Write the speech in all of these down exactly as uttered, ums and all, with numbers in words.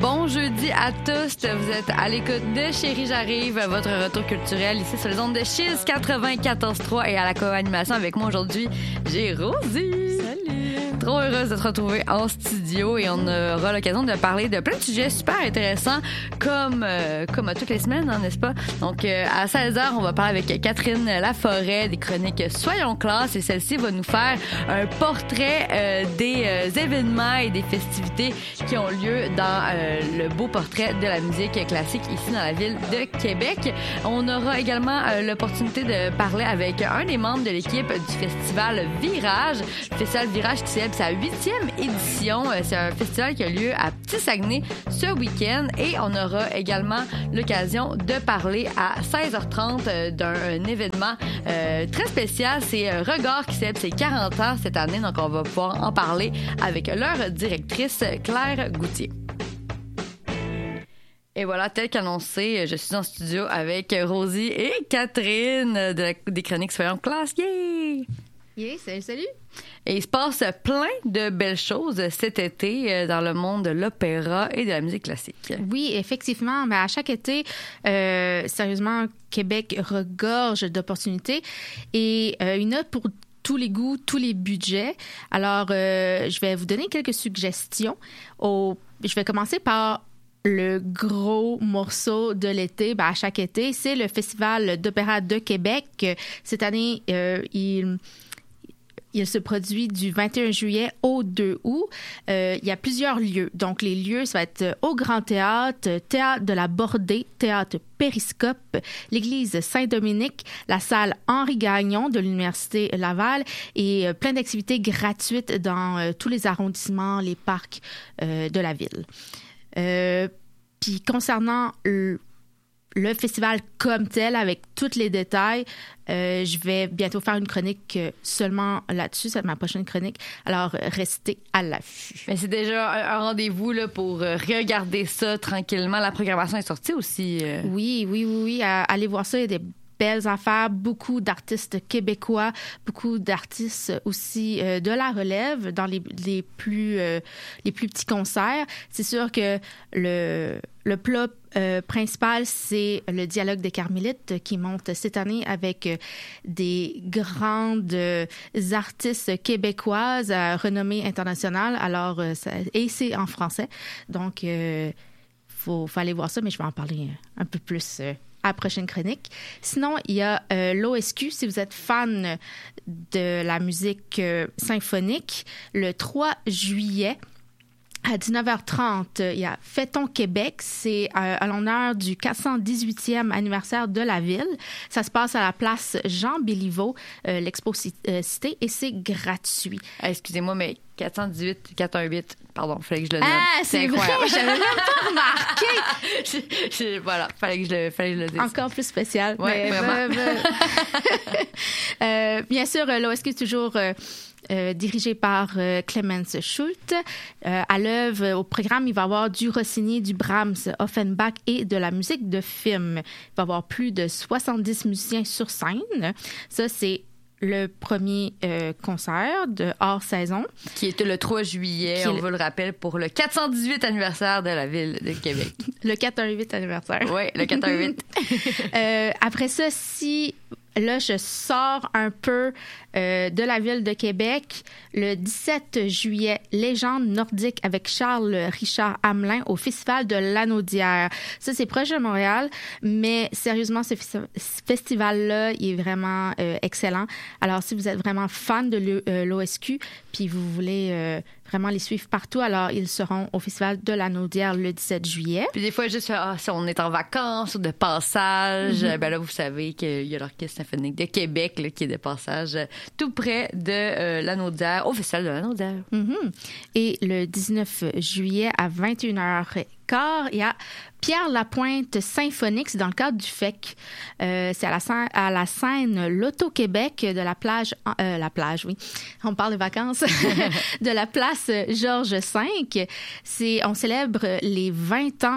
Bon jeudi à tous. Vous êtes à l'écoute de Chérie J'arrive, votre retour culturel ici sur les ondes de Chiz quatre-vingt-quatorze trois et à la co-animation avec moi aujourd'hui, j'ai Rosie. Salut. Trop heureuse de te retrouver en studio et on aura l'occasion de parler de plein de sujets super intéressants comme, euh, comme à toutes les semaines, hein, n'est-ce pas? Donc, euh, à seize heures, on va parler avec Catherine Laforêt des chroniques Soyons classe et celle-ci va nous faire un portrait euh, des euh, événements et des festivités qui ont lieu dans euh, le beau portrait de la musique classique ici dans la ville de Québec. On aura également euh, l'opportunité de parler avec un des membres de l'équipe du festival Virage. Le festival Virage qui célèbre sa huitième édition. C'est un festival qui a lieu à Petit-Saguenay ce week-end et on aura également l'occasion de parler à seize heures trente d'un événement euh, très spécial. C'est Regard qui célèbre ses quarante ans cette année, donc on va pouvoir en parler avec leur directrice Claire Goutier. Et voilà, tel qu'annoncé, je suis en studio avec Rosie et Catherine de la, des chroniques Soyons classe. Yay! Yeah, salut, salut! Et il se passe plein de belles choses cet été dans le monde de l'opéra et de la musique classique. Oui, effectivement. Ben, à chaque été, euh, sérieusement, Québec regorge d'opportunités et euh, une note pour tous les goûts, tous les budgets. Alors, euh, je vais vous donner quelques suggestions. Au, je vais commencer par le gros morceau de l'été, ben, à chaque été, c'est le Festival d'opéra de Québec. Cette année, euh, il... Il se produit du vingt et un juillet au deux août. Euh, il y a plusieurs lieux. Donc, les lieux, ça va être au Grand Théâtre, Théâtre de la Bordée, Théâtre Périscope, l'Église Saint-Dominique, la salle Henri Gagnon de l'Université Laval et euh, plein d'activités gratuites dans euh, tous les arrondissements, les parcs euh, de la ville. Euh, puis, concernant le Le festival comme tel, avec tous les détails, euh, je vais bientôt faire une chronique seulement là-dessus. C'est ma prochaine chronique. Alors, restez à l'affût. Mais c'est déjà un, un rendez-vous là, pour regarder ça tranquillement. La programmation est sortie aussi. Euh... Oui, oui, oui, oui. Allez voir ça. Il y a des belles affaires, beaucoup d'artistes québécois, beaucoup d'artistes aussi euh, de la relève dans les, les, plus, euh, les plus petits concerts. C'est sûr que le, le plat euh, principal, c'est le Dialogue des Carmélites qui monte cette année avec euh, des grandes euh, artistes québécoises à renommée internationale. Alors, euh, ça, et c'est en français. Donc, il euh, faut, faut aller voir ça, mais je vais en parler un peu plus euh, à la prochaine chronique. Sinon, il y a euh, l'O S Q, si vous êtes fan de la musique euh, symphonique, le trois juillet, à dix-neuf heures trente, il y a Fêtons Québec. C'est euh, à l'honneur du quatre cent dix-huitième anniversaire de la ville. Ça se passe à la place Jean-Béliveau, euh, l'Expo Cité, et c'est gratuit. Ah, excusez-moi, mais quatre cent dix-huit, quatre cent dix-huit, pardon, fallait que je le note. Ah, c'est, c'est vrai, j'avais même pas remarqué. j'ai, j'ai, voilà, fallait que je le, fallait que je le dise. Encore plus spécial. Ouais, mais, vraiment. euh, bien sûr, l'O S Q est toujours... Euh, Euh, dirigé par euh, Clemens Schult. Euh, à l'œuvre, au programme, il va y avoir du Rossini, du Brahms, Offenbach et de la musique de film. Il va y avoir plus de soixante-dix musiciens sur scène. Ça, c'est le premier euh, concert de hors saison. Qui était le trois juillet, on le... vous le rappelle, pour le quatre cent dix-huit anniversaire de la ville de Québec. Le quatre cent dix-huit anniversaire. Oui, le quatre cent dix-huit. euh, après ça, si... Là, je sors un peu euh, de la ville de Québec. Le dix-sept juillet, Légende nordique avec Charles-Richard Hamelin au Festival de Lanaudière. Ça, c'est proche de Montréal, mais sérieusement, ce, f- ce festival-là, il est vraiment euh, excellent. Alors, si vous êtes vraiment fan de l'O S Q, puis vous voulez euh, vraiment les suivre partout, alors ils seront au Festival de Lanaudière le dix-sept juillet. Puis des fois, juste ah, si on est en vacances ou de passage, mm-hmm. ben là, vous savez qu'il y a l'Orchestre symphonique de Québec là, qui est de passage tout près de euh, Lanaudière, au Festival de Lanaudière. Mm-hmm. Et le dix-neuf juillet à vingt et une heures quinze, il y a Pierre Lapointe symphonique, c'est dans le cadre du F E C. Euh, c'est à la, scène, à la scène L'Auto-Québec de la plage, euh, la plage, oui, on parle des vacances, de la place Georges cinq. C'est, on célèbre les vingt ans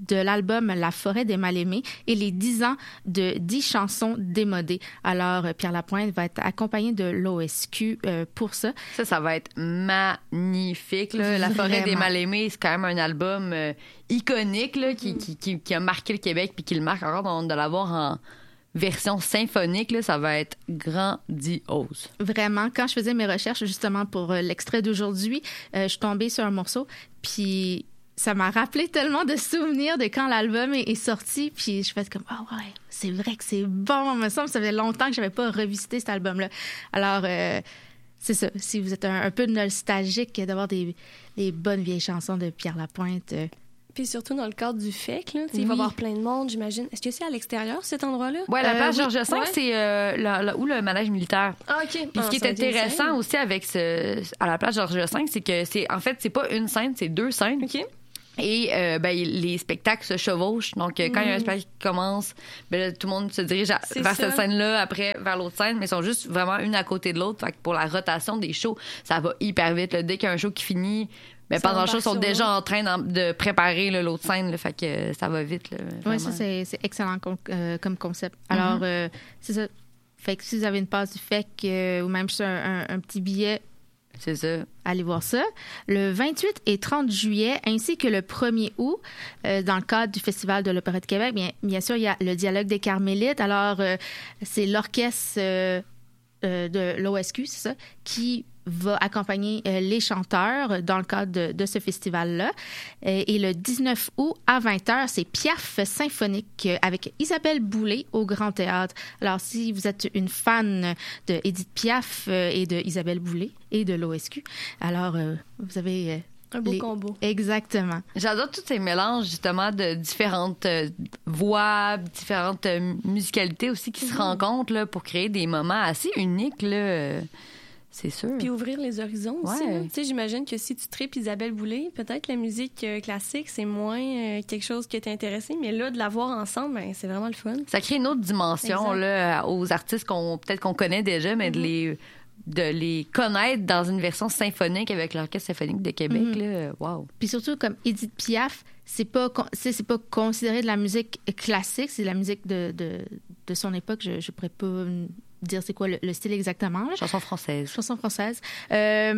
de l'album La forêt des mal-aimés et les dix ans de dix chansons démodées. Alors, Pierre Lapointe va être accompagné de l'O S Q euh, pour ça. Ça, ça va être magnifique. Là. La forêt des mal-aimés, c'est quand même un album euh, iconique là, qui, qui, qui, qui a marqué le Québec puis qui le marque encore. Donc, de l'avoir en version symphonique, là, ça va être grandiose. Vraiment, quand je faisais mes recherches justement pour euh, l'extrait d'aujourd'hui, euh, je suis tombée sur un morceau, puis ça m'a rappelé tellement de souvenirs de quand l'album est, est sorti, puis je fais comme « Ah oh, ouais, c'est vrai que c'est bon! » Il me semble que ça fait longtemps que je n'avais pas revisité cet album-là. Alors, euh, c'est ça, si vous êtes un, un peu nostalgique d'avoir des, des bonnes vieilles chansons de Pierre Lapointe... Euh, Puis surtout dans le cadre du F E C, là, oui. Il va y avoir plein de monde, j'imagine. Est-ce que c'est à l'extérieur, cet endroit-là? Oui, la place euh, Georges V, ouais. c'est euh, la, la, où le manège militaire. Ah, OK. Puis ah, ce qui est intéressant aussi avec ce, à la place Georges V, c'est que c'est en fait, c'est pas une scène, c'est deux scènes. OK. Et euh, ben, les spectacles se chevauchent. Donc, euh, quand il mm. y a un spectacle qui commence, ben, là, tout le monde se dirige à, vers ça. cette scène-là, après vers l'autre scène, mais ils sont juste vraiment une à côté de l'autre. Fait que pour la rotation des shows, ça va hyper vite. Là. Dès qu'il y a un show qui finit, ben, pendant le show, ils sont déjà en train de préparer là, l'autre scène. Là, fait que euh, ça va vite. Oui, ça, c'est, c'est excellent com- euh, comme concept. Alors, mm-hmm. euh, c'est ça. Fait que si vous avez une passe du F E C euh, ou même juste un, un, un petit billet... C'est ça. Allez voir ça. Le vingt-huit et trente juillet, ainsi que le premier août, euh, dans le cadre du Festival de l'Opéra de Québec, bien, bien sûr, il y a le Dialogue des Carmélites. Alors, euh, c'est l'orchestre euh, euh, de l'O S Q, c'est ça, qui va accompagner euh, les chanteurs dans le cadre de, de ce festival-là. Euh, et le dix-neuf août, à vingt heures, c'est Piaf symphonique avec Isabelle Boulay au Grand Théâtre. Alors, si vous êtes une fan de Édith Piaf euh, et de Isabelle Boulay et de l'O S Q, alors euh, vous avez... Euh, Un beau les... combo. Exactement. J'adore tous ces mélanges, justement, de différentes euh, voix, différentes euh, musicalités aussi qui mm-hmm. se rencontrent là, pour créer des moments assez uniques, là. Euh... C'est sûr. Puis ouvrir les horizons aussi. Ouais. Tu sais, j'imagine que si tu tripes Isabelle Boulay, peut-être la musique euh, classique, c'est moins euh, quelque chose qui t'intéressé, mais là, de la voir ensemble, ben, c'est vraiment le fun. Ça crée une autre dimension là, aux artistes qu'on peut-être qu'on connaît déjà, mais mm-hmm. de les de les connaître dans une version symphonique avec l'Orchestre symphonique de Québec. Mm-hmm. Là, wow. Puis surtout, comme Édith Piaf, c'est pas, c'est, c'est pas considéré de la musique classique, c'est de la musique de, de, de son époque. Je ne pourrais pas dire c'est quoi le, le style exactement. Là. Chanson française. Chanson française. Euh,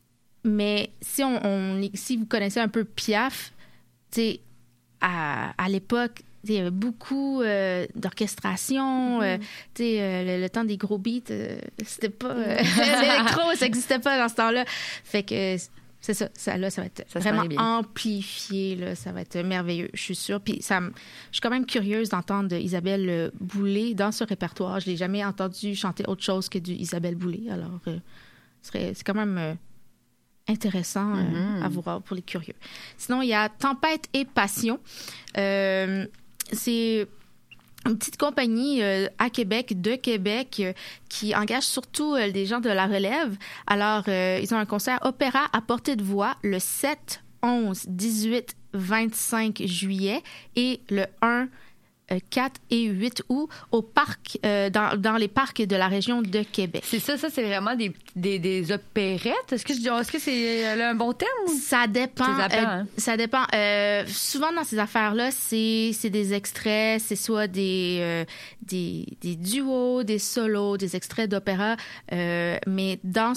mais si, on, on, si vous connaissez un peu Piaf, tu sais, à, à l'époque, il y avait beaucoup euh, d'orchestration. Mm-hmm. Euh, tu sais, euh, le, le temps des gros beats, euh, c'était pas... Euh, l'électro, ça n'existait pas dans ce temps-là. Fait que... C'est ça, ça, là, ça va être ça vraiment amplifié, là, ça va être merveilleux, je suis sûre. Puis ça, je suis quand même curieuse d'entendre Isabelle Boulay dans ce répertoire. Je l'ai jamais entendu chanter autre chose que du Isabelle Boulay, alors euh, c'est quand même euh, intéressant euh, mm-hmm. à voir pour les curieux. Sinon, il y a Tempête et Passion. Euh, c'est une petite compagnie euh, à Québec, de Québec, euh, qui engage surtout euh, des gens de la relève. Alors, euh, ils ont un concert opéra à portée de voix le sept, onze, dix-huit, vingt-cinq juillet et le un, quatre et huit août au parc, euh, dans, dans les parcs de la région de Québec. C'est ça, ça, c'est vraiment des, des, des opérettes. Est-ce que, je, est-ce que c'est un bon terme? Ça dépend. Appels, euh, hein? Ça dépend. Euh, souvent, dans ces affaires-là, c'est, c'est des extraits, c'est soit des, euh, des, des duos, des solos, des extraits d'opéra. Euh, mais dans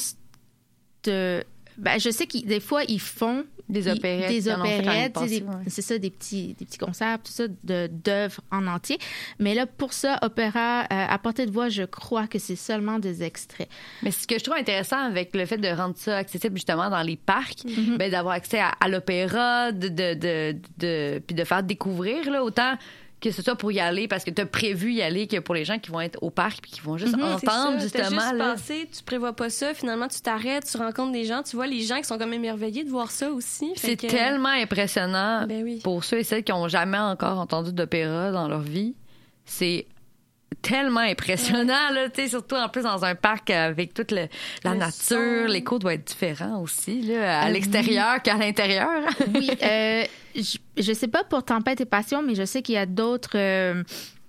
ce... Ben, je sais que des fois, ils font des opérettes. Des opérettes, passée, des, ouais. c'est ça, des petits, des petits concerts, tout ça, de, d'œuvres en entier. Mais là, pour ça, opéra euh, à portée de voix, je crois que c'est seulement des extraits. Mais ce que je trouve intéressant avec le fait de rendre ça accessible justement dans les parcs, mm-hmm. ben, d'avoir accès à, à l'opéra, de, de, de, de, puis de faire découvrir, là, autant que ce soit pour y aller, parce que tu as prévu y aller, que pour les gens qui vont être au parc puis qui vont juste mm-hmm, entendre, justement. T'as juste là. Passé, tu prévois pas ça, finalement, tu t'arrêtes, tu rencontres des gens, tu vois les gens qui sont comme émerveillés de voir ça aussi. C'est que... tellement impressionnant ben oui. pour ceux et celles qui n'ont jamais encore entendu d'opéra dans leur vie. C'est tellement impressionnant, ouais. là, tu sais, surtout en plus dans un parc avec toute le, la le nature, son. L'écho doit être différent aussi, là, à euh, l'extérieur oui. qu'à l'intérieur. Oui, euh, je, je sais pas pour Tempête et Passion, mais je sais qu'il y a d'autres, euh,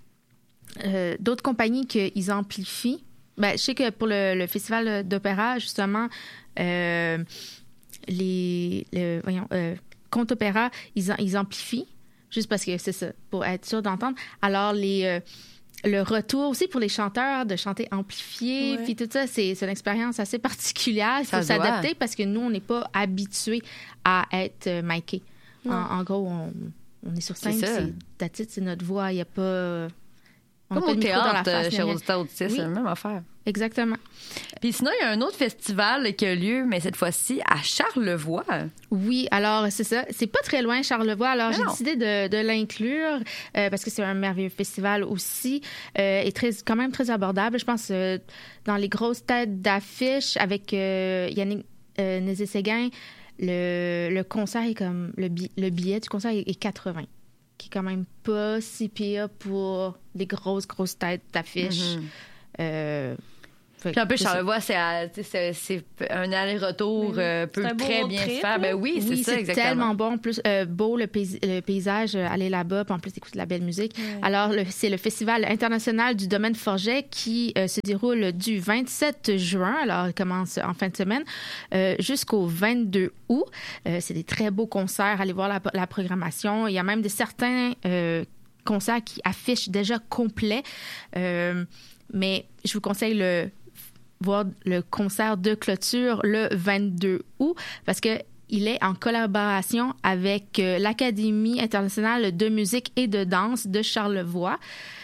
euh, d'autres compagnies qu'ils amplifient. Ben, je sais que pour le, le festival d'opéra, justement, euh, les, le, voyons, euh, Conte Opéra, ils, ils amplifient. juste parce que c'est ça, pour être sûr d'entendre. Alors, les... Euh, le retour aussi pour les chanteurs de chanter amplifié, ouais. puis tout ça, c'est, c'est une expérience assez particulière. Il faut s'adapter parce que nous, on n'est pas habitués à être euh, micés. En, en gros, on, on est sur scène, c'est, c'est, that's it, c'est notre voix, il n'y a pas... On Comme a pas au de micro dans la théâtre, face, chez Rosita Autisme, oui. C'est la même affaire. Exactement. Puis sinon, il y a un autre festival qui a lieu, mais cette fois-ci à Charlevoix. Oui, alors c'est ça. C'est pas très loin, Charlevoix. Alors mais j'ai non. décidé de, de l'inclure euh, parce que c'est un merveilleux festival aussi euh, et très, quand même très abordable. Je pense euh, dans les grosses têtes d'affiche avec euh, Yannick euh, Nézé-Séguin, le, le concert est comme... Le, bi- le billet du concert est, est quatre-vingts, qui est quand même pas si pire pour des grosses, grosses têtes d'affiche. Mm-hmm. Euh, Puis en plus, Charlevoix, c'est, à, c'est, c'est un aller-retour oui. euh, peut très bien trip, se faire. Ben oui, c'est oui, ça, c'est exactement. tellement bon. En plus, euh, beau le, pays, le paysage, euh, aller là-bas, puis en plus, écouter de la belle musique. Ouais. Alors, le, c'est le Festival international du domaine Forget qui euh, se déroule du vingt-sept juin, alors il commence en fin de semaine, euh, jusqu'au vingt-deux août. Euh, c'est des très beaux concerts. Allez voir la, la programmation. Il y a même des certains euh, concerts qui affichent déjà complets. Euh, mais je vous conseille le voir le concert de clôture le vingt-deux août parce que il est en collaboration avec euh, l'Académie internationale de musique et de danse de Charlevoix.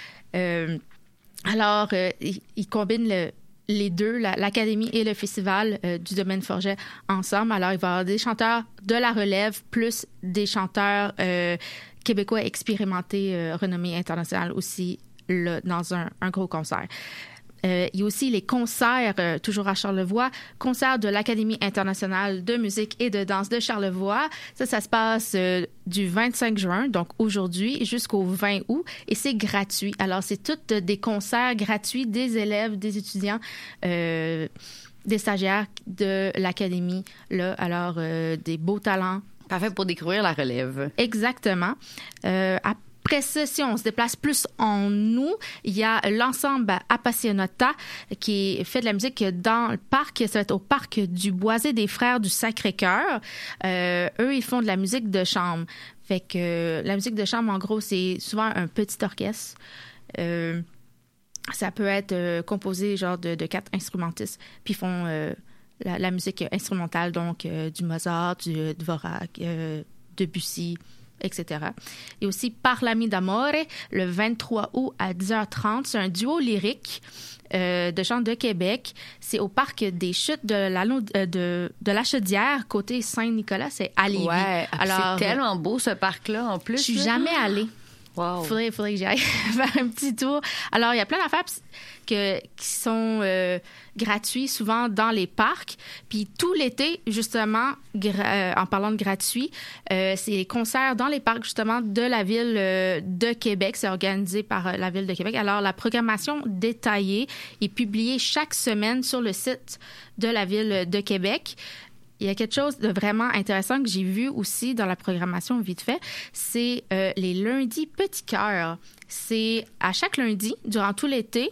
Euh, alors, euh, il, il combine le, les deux, la, l'Académie et le Festival euh, du domaine Forget ensemble. Alors, il va y avoir des chanteurs de la relève plus des chanteurs euh, québécois expérimentés, euh, renommés internationaux aussi là, dans un, un gros concert. Euh, il y a aussi les concerts, euh, toujours à Charlevoix, concerts de l'Académie internationale de musique et de danse de Charlevoix. Ça, ça se passe euh, du vingt-cinq juin, donc aujourd'hui, jusqu'au vingt août, et c'est gratuit. Alors, c'est tous des concerts gratuits des élèves, des étudiants, euh, des stagiaires de l'Académie, là. Alors, euh, des beaux talents. Parfait pour découvrir la relève. Exactement. Euh, à Après ça, si on se déplace plus en nous, il y a l'ensemble Appassionata qui fait de la musique dans le parc. Ça va être au parc du Boisé des Frères du Sacré-Cœur. Euh, eux, ils font de la musique de chambre. Fait que euh, la musique de chambre, en gros, c'est souvent un petit orchestre. Euh, ça peut être euh, composé genre de, de quatre instrumentistes. Puis ils font euh, la, la musique instrumentale, donc euh, du Mozart, du Dvorak, euh, Debussy, et cetera. Et aussi Parlami d'Amore, le vingt-trois août à dix heures trente. C'est un duo lyrique euh, de chant de Québec. C'est au parc des Chutes de la, de, de la Chaudière, côté Saint-Nicolas. C'est à Lévis. Ouais, alors, c'est tellement beau ce parc-là en plus. Je suis jamais allée. Wow. Faudrait, faudrait que j'aille faire un petit tour. Alors, il y a plein d'affaires que, qui sont euh, gratuits, souvent dans les parcs. Puis tout l'été, justement, gra- euh, en parlant de gratuit, euh, c'est les concerts dans les parcs, justement, de la Ville euh, de Québec. C'est organisé par euh, la Ville de Québec. Alors, la programmation détaillée est publiée chaque semaine sur le site de la Ville de Québec. Il y a quelque chose de vraiment intéressant que j'ai vu aussi dans la programmation vite fait, c'est euh, les lundis Petit Cœur. C'est à chaque lundi, durant tout l'été,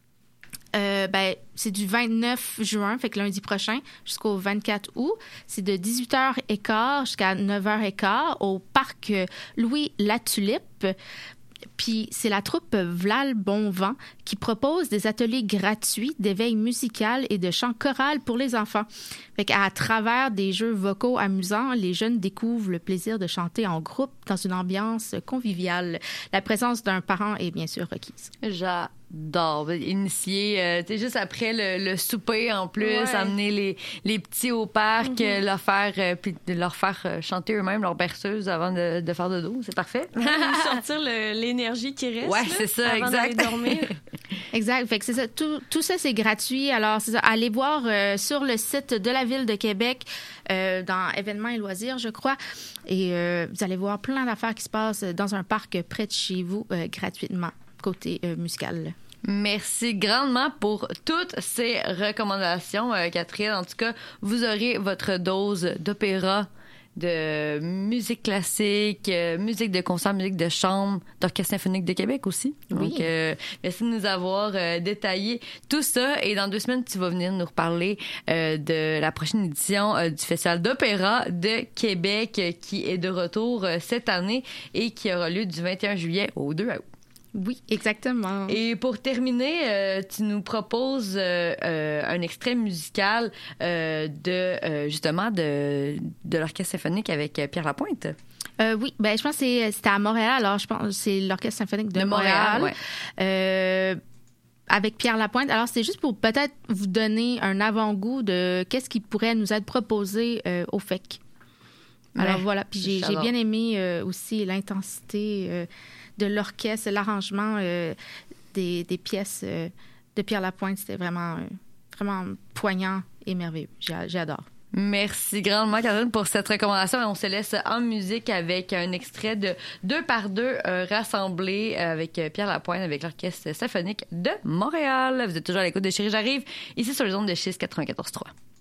euh, ben, c'est du vingt-neuf juin, fait que lundi prochain, jusqu'au vingt-quatre août. C'est de dix-huit heures quinze jusqu'à neuf heures quinze au parc Louis-Latulippe. Puis c'est la troupe Vlal Bon Vent qui propose des ateliers gratuits d'éveil musical et de chant choral pour les enfants. Fait qu'à travers des jeux vocaux amusants, les jeunes découvrent le plaisir de chanter en groupe dans une ambiance conviviale. La présence d'un parent est bien sûr requise. J'adore. Initier, euh, tu sais, juste après le, le souper en plus, ouais. Amener les, les petits au parc, mm-hmm. leur faire, euh, puis leur faire chanter eux-mêmes leur berceuse avant de, de faire dodo. C'est parfait. Sortir le, l'énergie qui reste. Ouais, là, c'est ça, avant exact. d'aller dormir. Exact. Fait que c'est ça. Tout, tout ça, c'est gratuit. Alors, c'est ça. Allez voir euh, sur le site de la Ville de Québec, euh, dans événements et loisirs, je crois. Et euh, vous allez voir plein d'affaires qui se passent dans un parc près de chez vous, euh, gratuitement, côté euh, musical. Merci grandement pour toutes ces recommandations, euh, Catherine. En tout cas, vous aurez votre dose d'opéra de musique classique, euh, musique de concert, musique de chambre, d'Orchestre symphonique de Québec aussi. Oui. Donc, euh, merci de nous avoir euh, détaillé tout ça. Et dans deux semaines, tu vas venir nous reparler euh, de la prochaine édition euh, du Festival d'opéra de Québec euh, qui est de retour euh, cette année et qui aura lieu du vingt et un juillet au deux août. Oui, exactement. Et pour terminer, euh, tu nous proposes euh, euh, un extrait musical euh, de euh, justement de, de l'Orchestre symphonique avec Pierre Lapointe. Euh, oui, ben je pense que c'est, c'était à Montréal. Alors, je pense que c'est l'Orchestre symphonique de, De Montréal. Montréal, ouais. Euh, avec Pierre Lapointe. Alors, c'est juste pour peut-être vous donner un avant-goût de qu'est-ce qui pourrait nous être proposé euh, au F E C. Alors, Ouais, voilà. Puis j'ai, j'ai j'adore. bien aimé euh, aussi l'intensité euh, de l'orchestre, l'arrangement euh, des, des pièces euh, de Pierre Lapointe. C'était vraiment, euh, vraiment poignant et merveilleux. J'ai, j'adore. Merci grandement, Catherine, pour cette recommandation. Et on se laisse en musique avec un extrait de Deux par deux euh, rassemblé avec euh, Pierre Lapointe avec l'Orchestre symphonique de Montréal. Vous êtes toujours à l'écoute de Chérie, j'arrive, ici sur les ondes de Chiz quatre-vingt-quatorze trois.